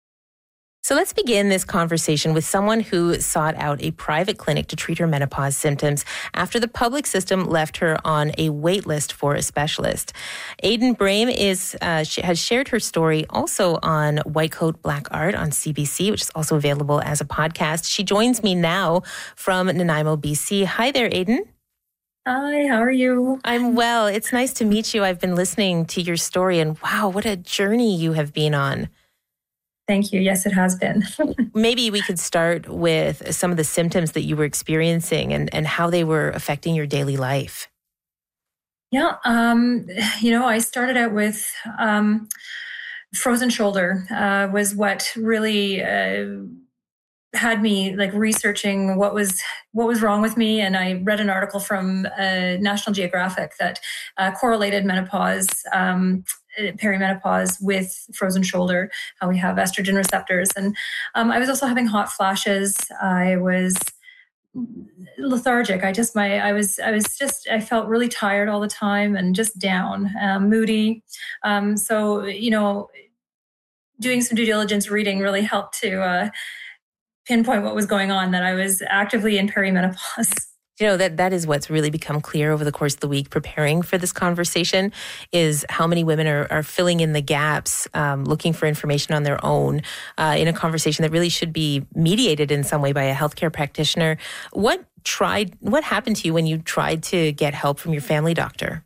Speaker 28: So let's begin this conversation with someone who sought out a private clinic to treat her menopause symptoms after the public system left her on a wait list for a specialist. Aidan Brame is uh, she has shared her story also on White Coat Black Art on C B C, which is also available as a podcast. She joins me now from Nanaimo, B C. Hi there, Aidan.
Speaker 5: Hi, how are you?
Speaker 28: I'm well. It's nice to meet you. I've been listening to your story, and wow, what a journey you have been on.
Speaker 5: Thank you. Yes, it has been.
Speaker 28: Maybe we could start with some of the symptoms that you were experiencing and, and how they were affecting your daily life.
Speaker 5: Yeah. Um, you know, I started out with um, frozen shoulder uh, was what really uh, had me like researching what was what was wrong with me. And I read an article from uh, National Geographic that uh, correlated menopause um perimenopause with frozen shoulder, how we have estrogen receptors. And um, I was also having hot flashes. I was lethargic. I just, my, I was, I was just, I felt really tired all the time and just down, um, moody. Um, so, you know, doing some due diligence reading really helped to uh, pinpoint what was going on, that I was actively in perimenopause.
Speaker 28: You know, that that is what's really become clear over the course of the week preparing for this conversation is how many women are, are filling in the gaps, um, looking for information on their own uh, in a conversation that really should be mediated in some way by a healthcare practitioner. What tried? What happened to you when you tried to get help from your family doctor?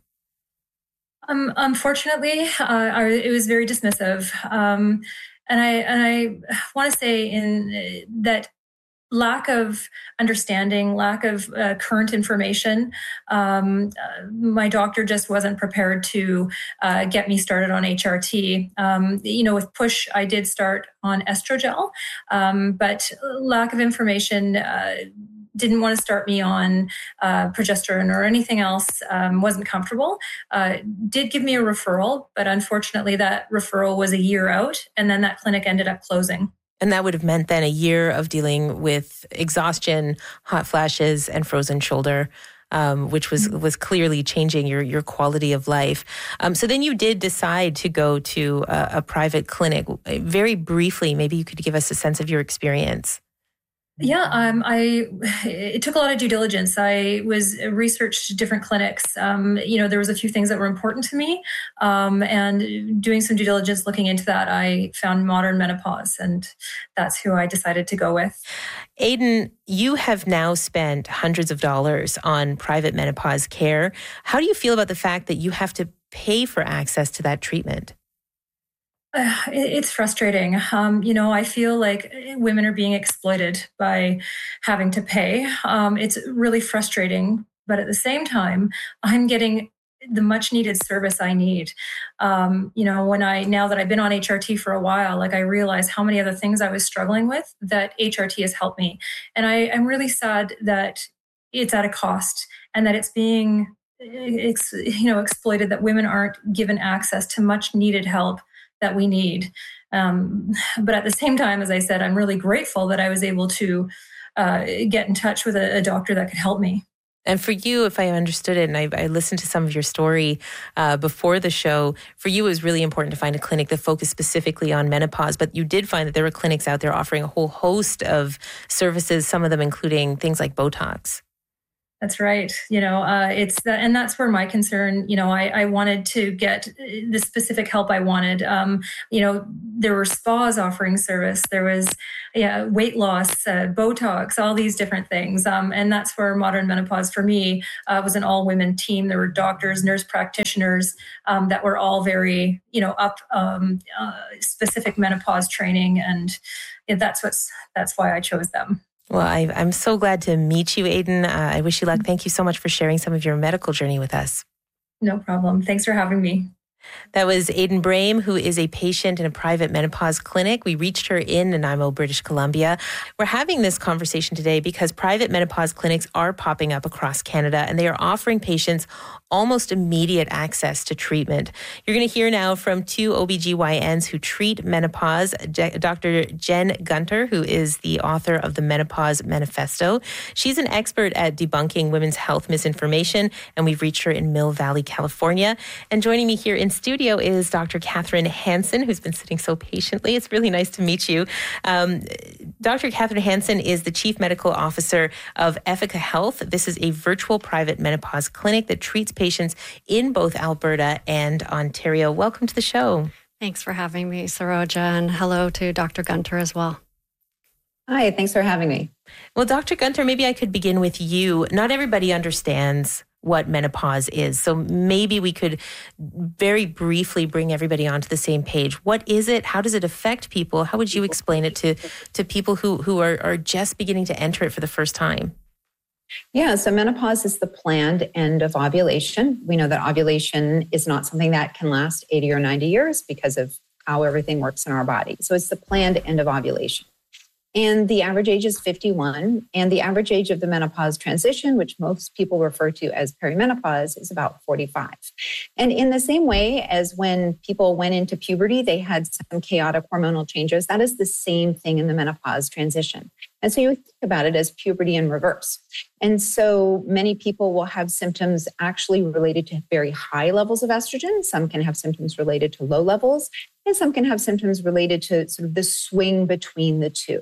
Speaker 5: Um, unfortunately, uh, I, it was very dismissive. Um, and I and I want to say in uh, that lack of understanding, lack of uh, current information. Um, uh, my doctor just wasn't prepared to uh, get me started on H R T. Um, you know, with PUSH, I did start on estrogel, um, but lack of information uh, didn't want to start me on uh, progesterone or anything else, um, wasn't comfortable. Uh, did give me a referral, but unfortunately that referral was a year out, and then that clinic ended up closing.
Speaker 28: And that would have meant then a year of dealing with exhaustion, hot flashes, and frozen shoulder, um, which was was clearly changing your your quality of life. Um, so then you did decide to go to a, a private clinic. Very briefly, maybe you could give us a sense of your experience.
Speaker 5: Yeah, um, I it took a lot of due diligence. I was researched different clinics. Um, you know, there was a few things that were important to me, um, and doing some due diligence, looking into that, I found Modern Menopause, and that's who I decided to go with.
Speaker 28: Aidan, you have now spent hundreds of dollars on private menopause care. How do you feel about the fact that you have to pay for access to that treatment?
Speaker 5: Uh, it's frustrating. Um, you know, I feel like women are being exploited by having to pay. Um, it's really frustrating, but at the same time, I'm getting the much needed service I need. Um, you know, when I, now that I've been on H R T for a while, like I realize how many other things I was struggling with that H R T has helped me. And I, I'm really sad that it's at a cost and that it's being, ex, you know, exploited, that women aren't given access to much needed help that we need. Um, but at the same time, as I said, I'm really grateful that I was able to uh, get in touch with a, a doctor that could help me.
Speaker 28: And for you, if I understood it, and I, I listened to some of your story uh, before the show, for you it was really important to find a clinic that focused specifically on menopause, but you did find that there were clinics out there offering a whole host of services, some of them including things like Botox.
Speaker 5: That's right. You know, uh, it's that, and that's where my concern, you know, I, I wanted to get the specific help I wanted. Um, you know, there were spas offering service. There was yeah, weight loss, uh, Botox, all these different things. Um, and that's where Modern Menopause for me uh, was an all women team. There were doctors, nurse practitioners um, that were all very, you know, up um, uh, specific menopause training. And yeah, that's what's, that's why I chose them.
Speaker 28: Well, I, I'm so glad to meet you, Aidan. Uh, I wish you luck. Thank you so much for sharing some of your medical journey with us.
Speaker 5: No problem. Thanks for having me.
Speaker 28: That was Aidan Brame, who is a patient in a private menopause clinic. We reached her in Nanaimo, British Columbia. We're having this conversation today because private menopause clinics are popping up across Canada, and they are offering patients almost immediate access to treatment. You're going to hear now from two O B G Y Ns who treat menopause, Doctor Jen Gunter, who is the author of the Menopause Manifesto. She's an expert at debunking women's health misinformation, and we've reached her in Mill Valley, California. And joining me here in studio is Doctor Catherine Hansen, who's been sitting so patiently. It's really nice to meet you. Um, Doctor Catherine Hansen is the Chief Medical Officer of Effica Health. This is a virtual private menopause clinic that treats patients in both Alberta and Ontario. Welcome to the show.
Speaker 6: Thanks for having me, Saroja, and hello to Doctor Gunter as well.
Speaker 7: Hi, thanks for having me.
Speaker 28: Well, Doctor Gunter, maybe I could begin with you. Not everybody understands what menopause is. So maybe we could very briefly bring everybody onto the same page. What is it? How does it affect people? How would you explain it to, to people who, who are, are just beginning to enter it for the first time?
Speaker 7: Yeah, so menopause is the planned end of ovulation. We know that ovulation is not something that can last eighty or ninety years because of how everything works in our body. So it's the planned end of ovulation. And the average age is fifty-one. And the average age of the menopause transition, which most people refer to as perimenopause, is about forty-five. And in the same way as when people went into puberty, they had some chaotic hormonal changes. That is the same thing in the menopause transition. And so you think about it as puberty in reverse. And so many people will have symptoms actually related to very high levels of estrogen. Some can have symptoms related to low levels, and some can have symptoms related to sort of the swing between the two.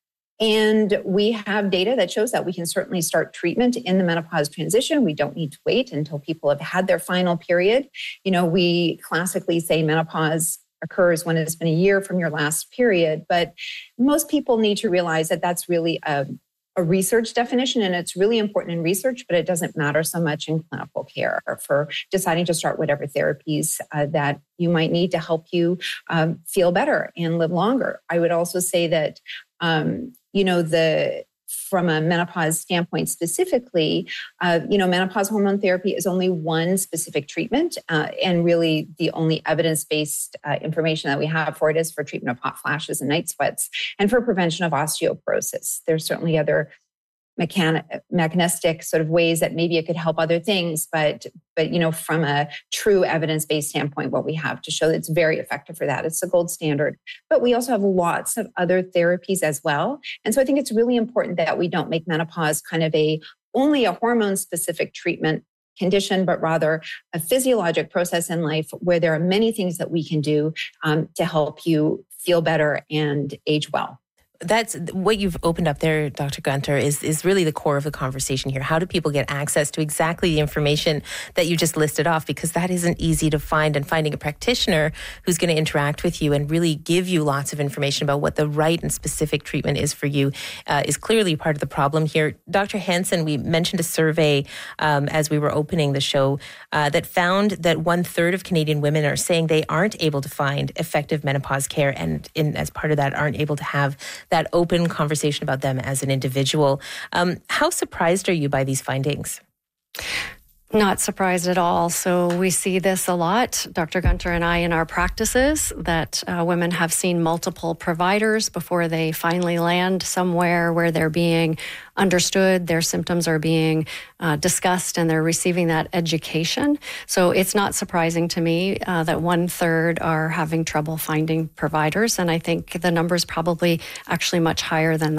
Speaker 7: And we have data that shows that we can certainly start treatment in the menopause transition. We don't need to wait until people have had their final period. You know, we classically say menopause occurs when it's been a year from your last period, but most people need to realize that that's really a, a research definition, and it's really important in research, but it doesn't matter so much in clinical care or for deciding to start whatever therapies uh, that you might need to help you um, feel better and live longer. I would also say that um, you know, the from a menopause standpoint specifically, uh, you know, menopause hormone therapy is only one specific treatment. Uh, and really the only evidence-based uh, information that we have for it is for treatment of hot flashes and night sweats and for prevention of osteoporosis. There's certainly other mechanic, mechanistic sort of ways that maybe it could help other things, but, but, you know, from a true evidence-based standpoint, what we have to show that it's very effective for that. It's the gold standard, but we also have lots of other therapies as well. And so I think it's really important that we don't make menopause kind of a, only a hormone-specific treatment condition, but rather a physiologic process in life where there are many things that we can do um, to help you feel better and age well.
Speaker 28: That's what you've opened up there, Doctor Gunter, is, is really the core of the conversation here. How do people get access to exactly the information that you just listed off? Because that isn't easy to find, and finding a practitioner who's going to interact with you and really give you lots of information about what the right and specific treatment is for you uh, is clearly part of the problem here. Doctor Hansen, we mentioned a survey um, as we were opening the show uh, that found that one third of Canadian women are saying they aren't able to find effective menopause care, and in, as part of that aren't able to have that open conversation about them as an individual. Um, how surprised are you by these findings?
Speaker 6: Not surprised at all. So we see this a lot, Doctor Gunter and I, in our practices, that uh, women have seen multiple providers before they finally land somewhere where they're being understood, their symptoms are being uh, discussed, and they're receiving that education. So it's not surprising to me uh, that one third are having trouble finding providers. And I think the number is probably actually much higher than that.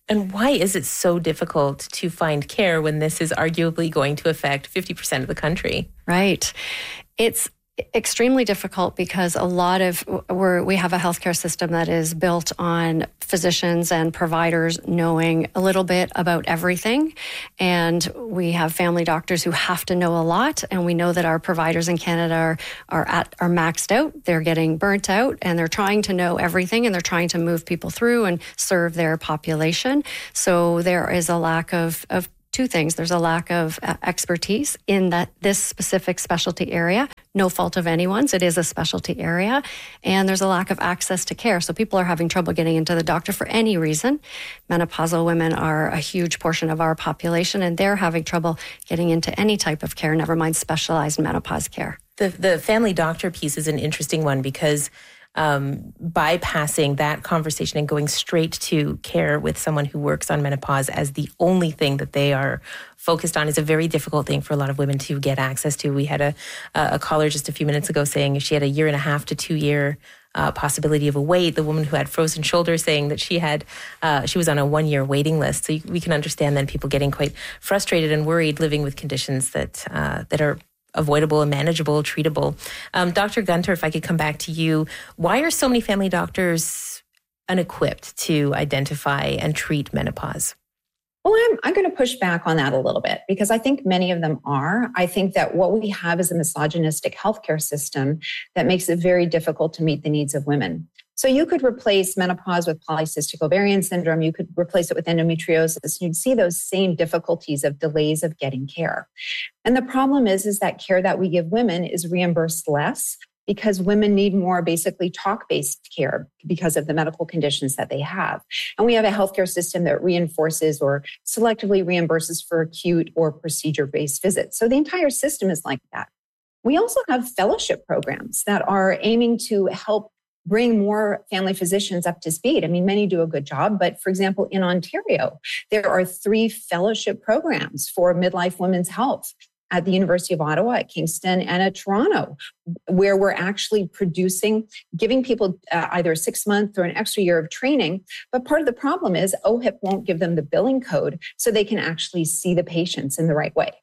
Speaker 28: And why is it so difficult to find care when this is arguably going to affect fifty percent of the country?
Speaker 6: Right. It's extremely difficult because a lot of we're, we have a healthcare system that is built on physicians and providers knowing a little bit about everything. And we have family doctors who have to know a lot. And we know that our providers in Canada are, are at are maxed out. They're getting burnt out and they're trying to know everything and they're trying to move people through and serve their population. So there is a lack of, of two things. There's a lack of uh, expertise in that this specific specialty area. No fault of anyone's. It is a specialty area. And there's a lack of access to care. So people are having trouble getting into the doctor for any reason. Menopausal women are a huge portion of our population, and they're having trouble getting into any type of care, never mind specialized menopause care.
Speaker 28: The, the family doctor piece is an interesting one because Um, bypassing that conversation and going straight to care with someone who works on menopause as the only thing that they are focused on is a very difficult thing for a lot of women to get access to. We had a, a caller just a few minutes ago saying she had a year and a half to two year uh, possibility of a wait. The woman who had frozen shoulders saying that she had, uh, she was on a one year waiting list. So you, we can understand then people getting quite frustrated and worried living with conditions that, uh, that are avoidable and manageable, treatable. Um, Doctor Gunter, if I could come back to you, why are so many family doctors unequipped to identify and treat menopause?
Speaker 7: Well, I'm, I'm going to push back on that a little bit because I think many of them are. I think that what we have is a misogynistic healthcare system that makes it very difficult to meet the needs of women. So you could replace menopause with polycystic ovarian syndrome. You could replace it with endometriosis. You'd see those same difficulties of delays of getting care. And the problem is, is that care that we give women is reimbursed less because women need more basically talk-based care because of the medical conditions that they have. And we have a healthcare system that reinforces or selectively reimburses for acute or procedure-based visits. So the entire system is like that. We also have fellowship programs that are aiming to help bring more family physicians up to speed. I mean, many do a good job, but for example, in Ontario, there are three fellowship programs for midlife women's health at the University of Ottawa, at Kingston, and at Toronto, where we're actually producing, giving people uh, either a six month or an extra year of training. But part of the problem is O H I P won't give them the billing code so they can actually see the patients in the right way.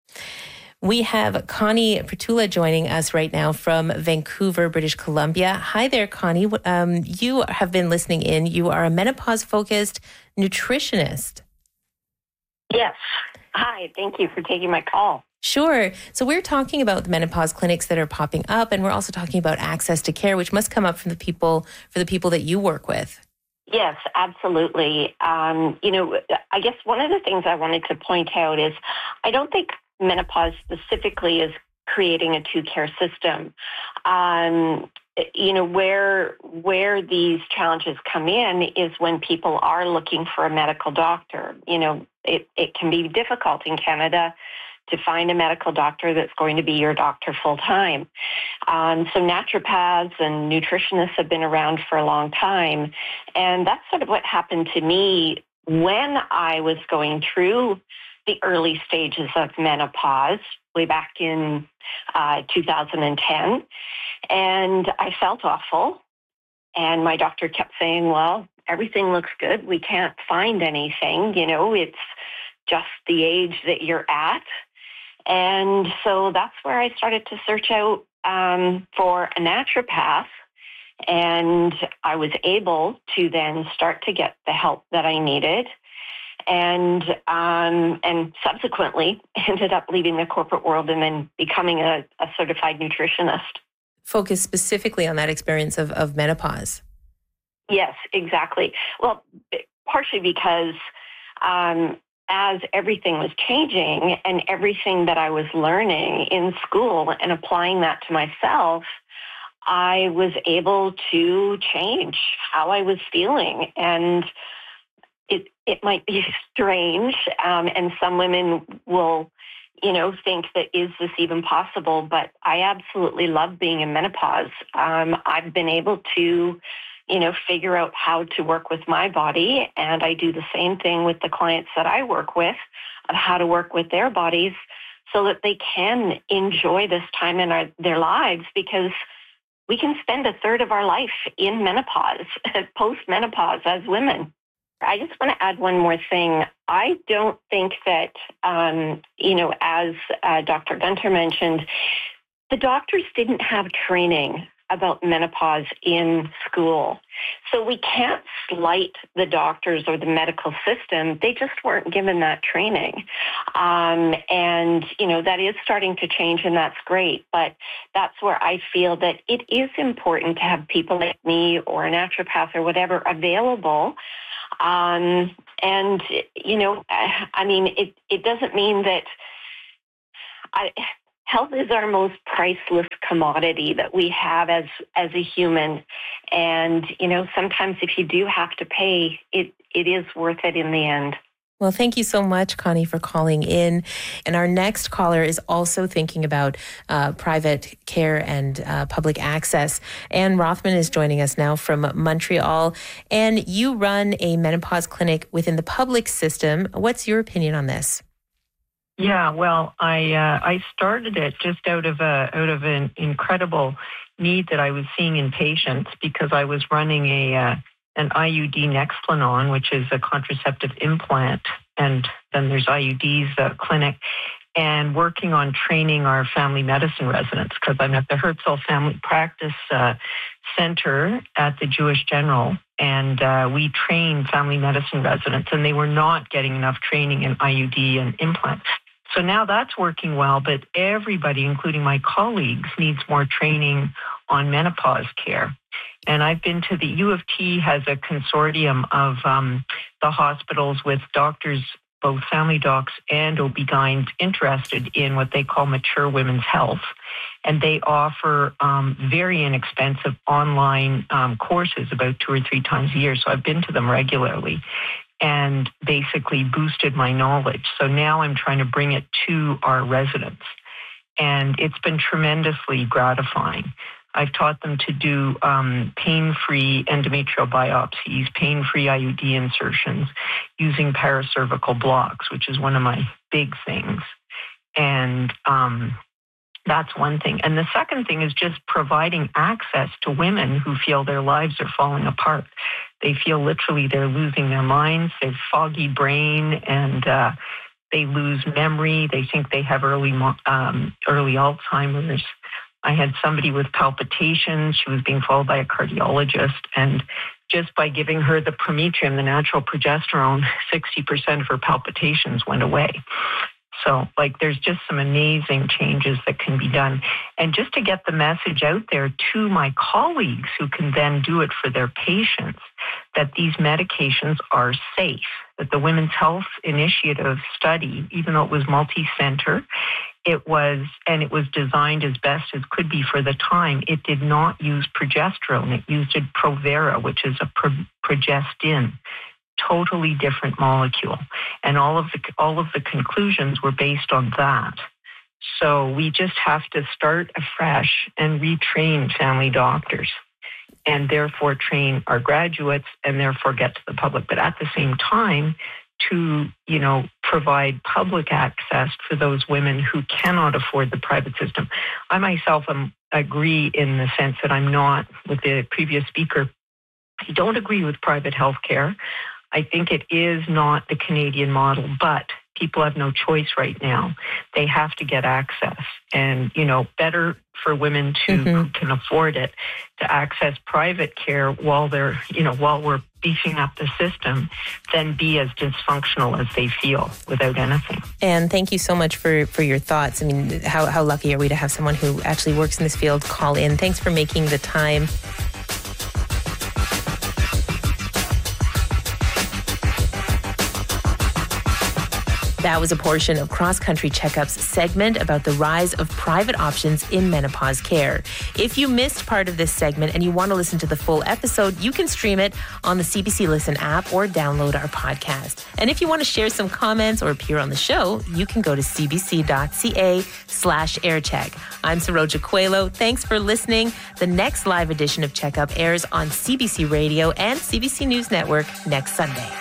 Speaker 28: We have Connie Pertula joining us right now from Vancouver, British Columbia. Hi there, Connie. Um, you have been listening in. You are a menopause-focused nutritionist.
Speaker 8: Yes. Hi. Thank you for taking my call.
Speaker 28: Sure. So we're talking about the menopause clinics that are popping up, and we're also talking about access to care, which must come up from the people for the people that you work with.
Speaker 8: Yes, absolutely. Um, you know, I guess one of the things I wanted to point out is I don't think menopause specifically is creating a two-care system. Um, you know, where where these challenges come in is when people are looking for a medical doctor. You know, it, it can be difficult in Canada to find a medical doctor that's going to be your doctor full-time. Um, so naturopaths and nutritionists have been around for a long time. And that's sort of what happened to me when I was going through the early stages of menopause way back in uh, two thousand ten. And I felt awful. And my doctor kept saying, well, everything looks good. We can't find anything. You know, it's just the age that you're at. And so that's where I started to search out um, for a naturopath. And I was able to then start to get the help that I needed. And um, and subsequently ended up leaving the corporate world and then becoming a, a certified nutritionist.
Speaker 28: Focus specifically on that experience of, of menopause.
Speaker 8: Yes, exactly. Well, partially because um, as everything was changing and everything that I was learning in school and applying that to myself, I was able to change how I was feeling. And it it might be strange, um, and some women will, you know, think that is this even possible? But I absolutely love being in menopause. Um, I've been able to, you know, figure out how to work with my body, and I do the same thing with the clients that I work with of how to work with their bodies so that they can enjoy this time in our, their lives, because we can spend a third of our life in menopause, post-menopause as women. I just want to add one more thing. I don't think that, um, you know, as uh, Doctor Gunter mentioned, the doctors didn't have training about menopause in school. So we can't slight the doctors or the medical system. They just weren't given that training. Um, and, you know, that is starting to change, and that's great. But that's where I feel that it is important to have people like me or a naturopath or whatever available. Um, and, you know, I mean, it, it doesn't mean that I... Health is our most priceless commodity that we have as as a human. And, you know, sometimes if you do have to pay, it, it is worth it in the end.
Speaker 28: Well, thank you so much, Connie, for calling in. And our next caller is also thinking about uh, private care and uh, public access. Anne Rothman is joining us now from Montreal. And you run a menopause clinic within the public system. What's your opinion on this?
Speaker 9: Yeah, well, I uh, I started it just out of a out of an incredible need that I was seeing in patients, because I was running a uh, an I U D Nexplanon, which is a contraceptive implant, and then there's I U Ds uh, clinic, and working on training our family medicine residents, because I'm at the Herzl Family Practice uh, Center at the Jewish General, and uh, we train family medicine residents, and they were not getting enough training in I U D and implants. So now that's working well, but everybody, including my colleagues, needs more training on menopause care. And I've been to the U of T has a consortium of um, the hospitals with doctors, both family docs and O B G Y Ns, interested in what they call mature women's health. And they offer um, very inexpensive online um, courses about two or three times a year. So I've been to them regularly and basically boosted my knowledge. So now I'm trying to bring it to our residents. And it's been tremendously gratifying. I've taught them to do um, pain-free endometrial biopsies, pain-free I U D insertions, using paracervical blocks, which is one of my big things. And um, that's one thing. And the second thing is just providing access to women who feel their lives are falling apart. They feel literally they're losing their minds, they have foggy brain, and uh, they lose memory. They think they have early um, early Alzheimer's. I had somebody with palpitations. She was being followed by a cardiologist, and just by giving her the Prometrium, the natural progesterone, sixty percent of her palpitations went away. So, like, there's just some amazing changes that can be done. And just to get the message out there to my colleagues who can then do it for their patients, that these medications are safe, that the Women's Health Initiative study, even though it was multi-center, it was, and it was designed as best as could be for the time, it did not use progesterone. It used Provera, which is a pro- progestin. Totally different molecule, and all of the all of the conclusions were based on that. So we just have to start afresh and retrain family doctors, and therefore train our graduates, and therefore get to the public. But at the same time, to you know provide public access for those women who cannot afford the private system. I myself am agree in the sense that I'm not with the previous speaker. I don't agree with private health care. I think it is not the Canadian model, but people have no choice right now. They have to get access. And, you know, better for women to mm-hmm. who can afford it to access private care while they're, you know, while we're beefing up the system than be as dysfunctional as they feel without anything.
Speaker 28: And thank you so much for, for your thoughts. I mean, how, how lucky are we to have someone who actually works in this field call in. Thanks for making the time. That was a portion of Cross Country Checkup's segment about the rise of private options in menopause care. If you missed part of this segment and you want to listen to the full episode, you can stream it on the C B C Listen app or download our podcast. And if you want to share some comments or appear on the show, you can go to cbc.ca slash aircheck. I'm Saroja Coelho. Thanks for listening. The next live edition of Checkup airs on C B C Radio and C B C News Network next Sunday.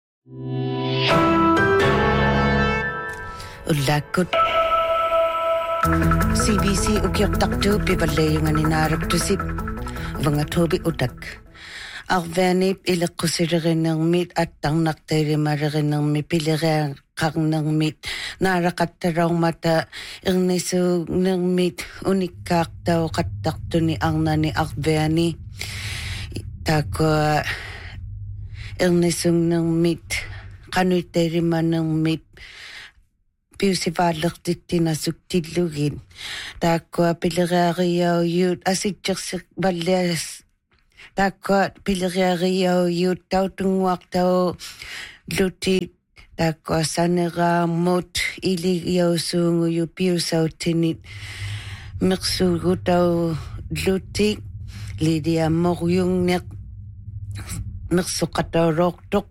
Speaker 10: La côte. C B C ukiok taktu pibalay nga ninaragtusip vanga tobi udak. Arvenip ilakusirin ng mit at tang nakteri maririn ng mipilirin kang ng mit narakataraw mata irnisu ng mit unikak daw katakto ni ang ni Arveni tako irnisung ng mit kanuteri man ng mit piusivalak titina suktilugin tako pilirariyaw yut asityaksik balyas tako pilirariyaw yut tau tungwak tau lutit tako sanera mot iliyaw sungu yu piusaw tinit miksugu tau lutit lidia moryung nek miksukataw roktok